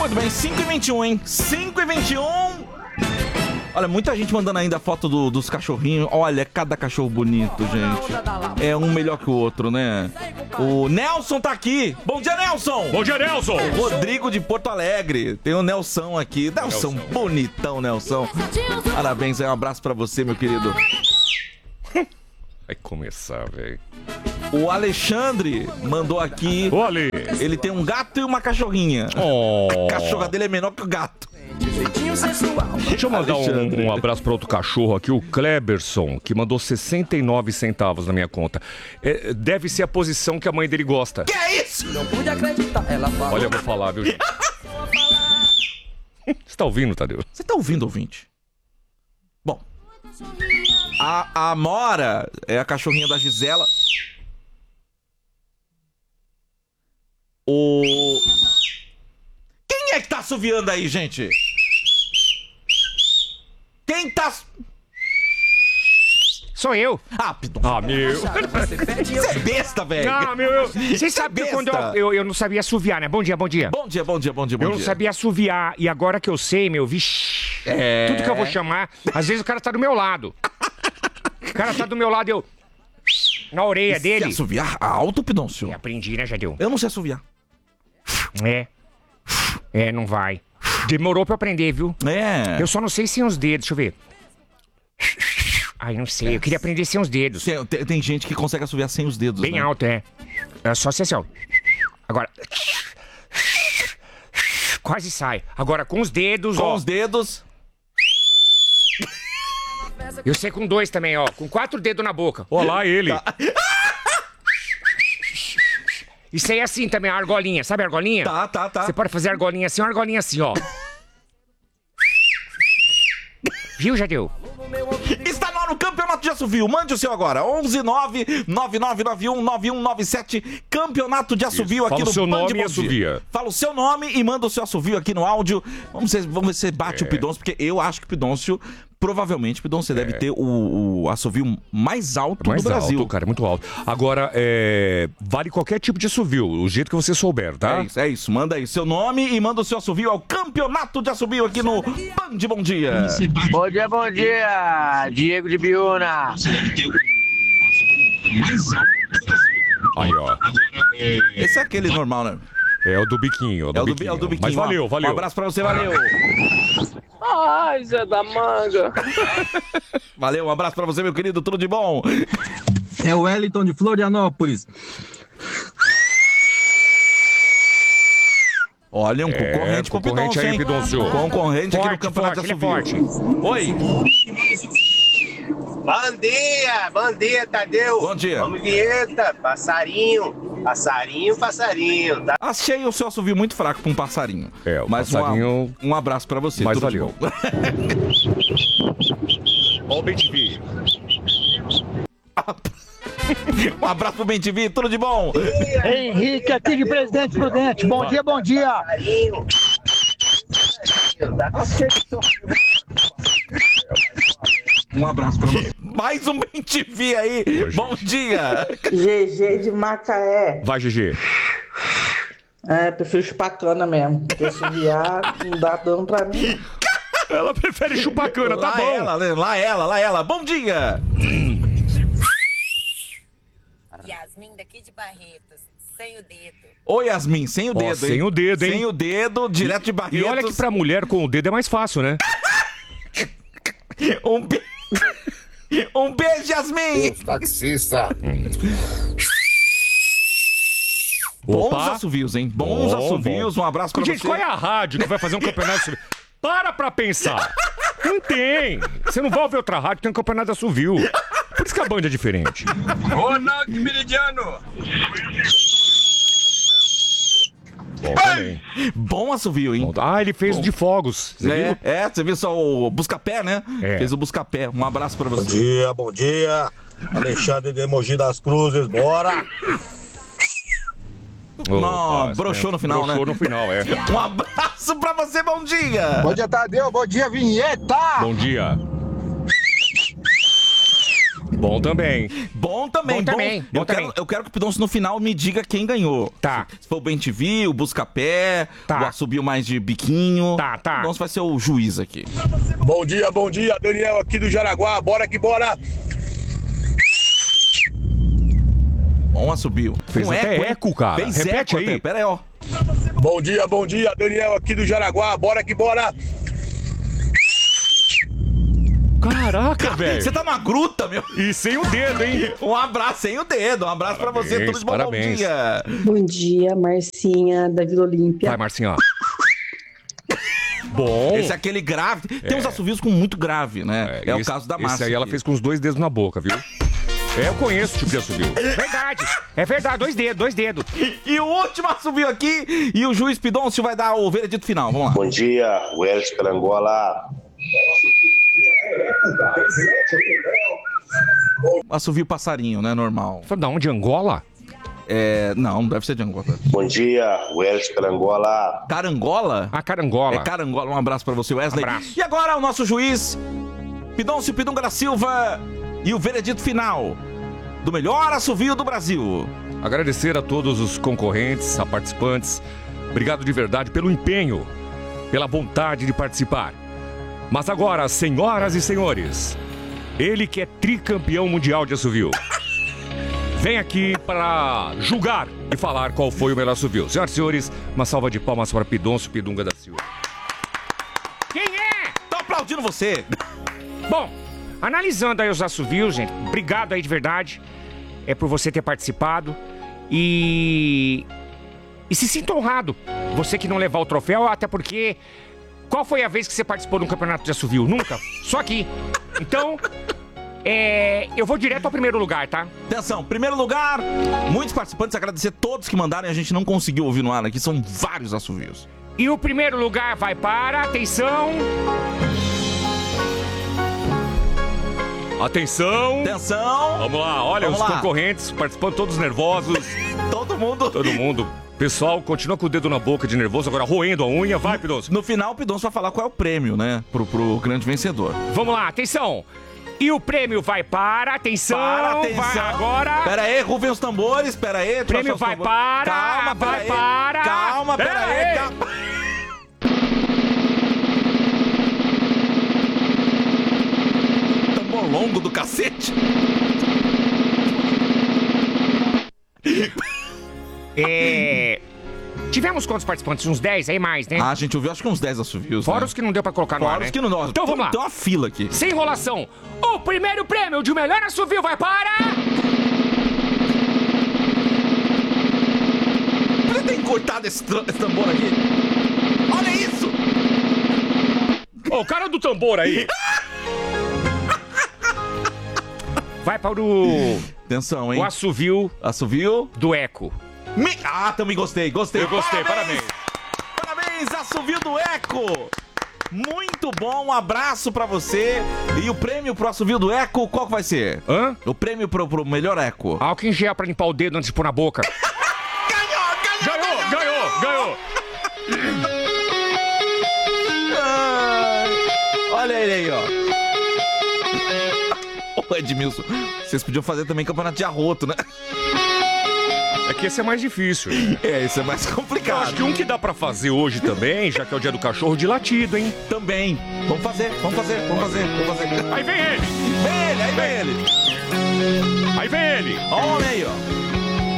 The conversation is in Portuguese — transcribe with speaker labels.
Speaker 1: Muito bem, 5h21, hein? 5h21. Olha, muita gente mandando ainda foto dos cachorrinhos. Olha, cada cachorro bonito, gente. É um melhor que o outro, né? O Nelson tá aqui. Bom dia, Nelson!
Speaker 2: Bom dia, Nelson!
Speaker 1: O Rodrigo de Porto Alegre. Tem o Nelson aqui. Nelson, bonitão, Nelson. Parabéns, um abraço pra você, meu querido.
Speaker 2: Vai começar, velho.
Speaker 1: O Alexandre mandou aqui.
Speaker 2: Ô, Ale.
Speaker 1: Ele tem um gato e uma cachorrinha. A cachorra dele é menor que o gato.
Speaker 2: Deixa eu mandar um abraço para outro cachorro aqui, o Kleberson, que mandou 69 centavos na minha conta. Deve ser a posição que a mãe dele gosta.
Speaker 1: Que é isso?
Speaker 3: Não pude acreditar. Ela falou.
Speaker 2: Olha, eu vou falar, viu, gente? Você tá ouvindo, Tadeu?
Speaker 1: Você tá ouvindo, ouvinte? Bom, a Amora é a cachorrinha da Gisela. Quem é que tá assoviando aí, gente? Quem tá...
Speaker 4: Sou eu.
Speaker 1: Ah,
Speaker 2: meu.
Speaker 1: Você é besta, velho.
Speaker 4: Não, meu. Você sabe que quando eu não sabia assoviar, né? Bom dia, bom dia.
Speaker 1: Bom dia, bom dia, bom dia, bom
Speaker 4: Eu
Speaker 1: dia.
Speaker 4: não sabia assoviar. E agora que eu sei, meu, vixi. Tudo que eu vou chamar. Às vezes o cara tá do meu lado. O cara tá do meu lado, eu... Na orelha dele.
Speaker 1: Você assoviar alto, Pidoncio?
Speaker 4: Aprendi, né, Jadeu?
Speaker 1: Eu não sei assoviar.
Speaker 4: Não vai. Demorou pra eu aprender, viu? Eu só não sei sem os dedos, deixa eu ver. Ai, não sei, eu queria aprender sem os dedos.
Speaker 1: Tem gente que consegue assoviar sem os dedos,
Speaker 4: Bem
Speaker 1: né?
Speaker 4: alto, é só ser assim, ó. Agora... Quase sai. Agora com os dedos,
Speaker 1: Com os dedos...
Speaker 4: Eu sei com 2 também, ó. Com 4 dedos na boca.
Speaker 2: Olá, ele.
Speaker 1: Tá.
Speaker 4: Isso aí é assim também, a argolinha. Sabe a argolinha?
Speaker 1: Tá.
Speaker 4: Você pode fazer argolinha assim ou argolinha assim, ó. Viu, Jadeu?
Speaker 1: Está no ar o Campeonato de Assovio. Mande o seu agora. 119-9991-9197. Campeonato de Assovio aqui no Band
Speaker 2: Fala o seu nome
Speaker 1: Bom
Speaker 2: e
Speaker 1: Dia.
Speaker 2: assovia.
Speaker 1: Fala o seu nome e manda o seu assovio aqui no áudio. Vamos ver se você bate o Pidoncio, porque eu acho que o Pidoncio... Provavelmente, Pidoncio, você deve ter o assovio mais alto do Brasil.
Speaker 2: Alto, cara, muito alto. Agora, vale qualquer tipo de assovio, o jeito que você souber, tá?
Speaker 1: É isso. Manda aí seu nome e manda o seu assovio ao Campeonato de Assovio aqui no Band Bom Dia.
Speaker 5: Bom dia, bom dia. Diego de Biúna.
Speaker 2: Aí, ó.
Speaker 1: Esse é aquele normal, né?
Speaker 2: É o do biquinho.
Speaker 1: É o do biquinho.
Speaker 2: Mas valeu.
Speaker 1: Um abraço pra você, valeu.
Speaker 5: Ai, Zé da Manga.
Speaker 1: Valeu, um abraço pra você, meu querido, tudo de bom.
Speaker 6: É o Wellington de Florianópolis.
Speaker 1: Olha, um concorrente pro
Speaker 2: concorrente aí,
Speaker 1: Pidoncio.
Speaker 2: Pidoncio.
Speaker 1: Concorrente aqui no Campeonato de Assovio. Oi.
Speaker 7: Bom dia, Tadeu.
Speaker 1: Bom dia.
Speaker 7: Vamos, vinheta, passarinho. Passarinho, tá?
Speaker 1: Achei o seu assovio muito fraco pra um passarinho.
Speaker 2: O
Speaker 1: mas
Speaker 2: passarinho...
Speaker 1: um abraço pra você.
Speaker 2: Mas
Speaker 1: tudo de
Speaker 2: valeu.
Speaker 1: bom.
Speaker 2: Ó o BTV.
Speaker 1: Um abraço pro BTV, tudo de bom.
Speaker 6: Henrique, aqui de Presidente Prudente. Bom dia, bom dia.
Speaker 1: Um abraço pra você. Mais um BTV aí. Bom dia.
Speaker 8: GG de Macaé.
Speaker 2: Vai, GG.
Speaker 8: Prefiro chupacana mesmo. Porque se viar, não dá dano pra mim.
Speaker 2: Ela prefere chupacana, tá bom.
Speaker 1: Lá ela. Bom dia.
Speaker 9: Yasmin daqui de Barretos, sem o dedo.
Speaker 1: Ô, Yasmin, sem o dedo, hein?
Speaker 2: Sem o dedo, hein?
Speaker 1: Sem o dedo, direto de Barretos.
Speaker 2: E olha que pra mulher com o dedo é mais fácil, né?
Speaker 1: Um beijo, Yasmin.
Speaker 7: Taxista.
Speaker 1: Bons
Speaker 2: Opa.
Speaker 1: assovios, hein? Bons assovios. Um abraço pra
Speaker 2: Gente,
Speaker 1: você.
Speaker 2: qual é a rádio que vai fazer um campeonato de assovio? Para pensar. Não tem. Você não vai ouvir outra rádio que tem um campeonato de assovio. Por isso que a Band é diferente.
Speaker 7: Ronaldo Meridiano.
Speaker 2: Bom, também.
Speaker 1: Bom assovio, hein?
Speaker 2: Ah, ele fez o de fogos. Você viu?
Speaker 1: Você viu só o Buscapé, né? Fez o Buscapé. Um abraço pra você.
Speaker 10: Bom dia. Alexandre de Mogi das Cruzes, bora!
Speaker 1: Não, broxou no final,
Speaker 2: broxou
Speaker 1: né?
Speaker 2: no final,
Speaker 1: Um abraço pra você, bom dia!
Speaker 10: Bom dia, Tadeu, bom dia, vinheta!
Speaker 2: Bom dia. Bom também.
Speaker 1: Bom também. Eu quero que o Pidoncio no final me diga quem ganhou.
Speaker 4: Tá.
Speaker 1: Se for o BenTV, o Buscapé,
Speaker 4: Tá.
Speaker 1: o Assobio mais de biquinho.
Speaker 4: Tá.
Speaker 1: O Pidoncio vai ser o juiz aqui.
Speaker 10: Bom dia, Daniel aqui do Jaraguá, bora que bora.
Speaker 1: Bom Assobio.
Speaker 2: Fez até eco, cara.
Speaker 1: Fez
Speaker 2: Repete
Speaker 1: eco
Speaker 2: aí.
Speaker 1: até. Pera aí, ó.
Speaker 10: Bom dia, Daniel aqui do Jaraguá, bora que bora.
Speaker 2: Caraca, velho.
Speaker 1: Você tá numa gruta, meu.
Speaker 2: E sem o dedo, hein?
Speaker 1: Um abraço sem o dedo. Um abraço pra você. Tudo de bom.
Speaker 2: Parabéns.
Speaker 1: Bom dia.
Speaker 8: Bom dia, Marcinha da Vila Olímpia.
Speaker 2: Vai, Marcinho. Bom.
Speaker 1: Esse é aquele grave. Tem uns assovios com muito grave, né? É o caso da Márcia.
Speaker 2: Esse aí ela fez com os 2 dedos na boca, viu? Eu conheço o tipo de assovio.
Speaker 4: Verdade. É verdade, 2 dedos.
Speaker 1: E o último assovio aqui. E o juiz Pidoncio vai dar o veredito final. Vamos lá.
Speaker 7: Bom dia, o Elis Carangola.
Speaker 1: Assovio passarinho, né? Normal.
Speaker 4: Da onde? Angola?
Speaker 1: Não deve ser de Angola.
Speaker 7: Bom dia, o Elis Carangola.
Speaker 1: Carangola?
Speaker 4: A carangola.
Speaker 1: É carangola. Um abraço pra você, Wesley.
Speaker 4: Abraço.
Speaker 1: E agora o nosso juiz, Pidoncio Pidunga da Silva, e o veredito final do melhor assovio do Brasil.
Speaker 2: Agradecer a todos os concorrentes, a participantes. Obrigado de verdade pelo empenho, pela vontade de participar. Mas agora, senhoras e senhores, ele que é tricampeão mundial de assovio, vem aqui para julgar e falar qual foi o melhor assovio. Senhoras e senhores, uma salva de palmas para Pidoncio Pidunga da Silva.
Speaker 4: Quem é?
Speaker 1: Tô aplaudindo você.
Speaker 4: Bom, analisando aí os assovios, gente, obrigado aí de verdade. É por você ter participado. E se sinta honrado. Você que não levar o troféu, até porque... Qual foi a vez que você participou de um campeonato de assovio? Nunca. Só aqui. Então, eu vou direto ao primeiro lugar, tá?
Speaker 1: Atenção, primeiro lugar, muitos participantes, agradecer todos que mandaram e a gente não conseguiu ouvir no ar aqui, são vários assovios.
Speaker 4: E o primeiro lugar vai para... Atenção...
Speaker 2: Atenção!
Speaker 1: Atenção!
Speaker 2: Vamos lá, olha
Speaker 1: Vamos
Speaker 2: os
Speaker 1: lá.
Speaker 2: concorrentes participando todos nervosos.
Speaker 1: Todo mundo.
Speaker 2: Pessoal, continua com o dedo na boca de nervoso, agora roendo a unha. Vai, Pidoncio.
Speaker 1: No final, o Pidoncio vai falar qual é o prêmio, né? Pro grande vencedor.
Speaker 4: Vamos lá, atenção! E o prêmio vai para... Atenção! Vai agora...
Speaker 1: Pera aí, rufem os tambores, pera aí.
Speaker 4: O prêmio vai para...
Speaker 1: Calma,
Speaker 4: vai
Speaker 1: pera aí.
Speaker 4: para...
Speaker 1: Calma, pera aí. Calma. Tambor longo do cacete.
Speaker 4: Tivemos quantos participantes? Uns 10 aí mais, né?
Speaker 1: Ah, a gente ouviu acho que uns 10 assovios.
Speaker 4: Fora
Speaker 1: né?
Speaker 4: os que não deu pra colocar no ar,
Speaker 1: Fora
Speaker 4: né?
Speaker 1: os que não deu.
Speaker 4: Então vamos lá.
Speaker 1: Tem uma fila aqui.
Speaker 4: Sem enrolação. O primeiro prêmio de melhor assovio vai para...
Speaker 1: Você tem cortado esse tambor aqui? Olha isso!
Speaker 2: Ô, o cara do tambor aí.
Speaker 4: Vai para o...
Speaker 1: Atenção, hein?
Speaker 4: O assovio...
Speaker 1: Assovio?
Speaker 4: Do Eco.
Speaker 1: Também gostei.
Speaker 2: Eu gostei, parabéns.
Speaker 1: Parabéns, assovio do Eco. Muito bom, um abraço pra você. E o prêmio pro assovio do Eco, qual que vai ser?
Speaker 4: Hã?
Speaker 1: O prêmio pro melhor Eco.
Speaker 4: Álcool em gel pra limpar o dedo antes de pôr na boca.
Speaker 2: Ganhou!
Speaker 1: Olha ele aí, ó. Ô, Edmilson, vocês podiam fazer também campeonato de arroto, né?
Speaker 2: É que esse é mais difícil.
Speaker 1: Esse é mais complicado.
Speaker 2: Eu acho que um que dá pra fazer hoje também, já que é o dia do cachorro, de latido, hein?
Speaker 1: Também. Vamos fazer.
Speaker 2: Aí vem ele!
Speaker 1: Aí vem ele.
Speaker 2: Aí vem ele!
Speaker 1: Ó o homem aí, ó.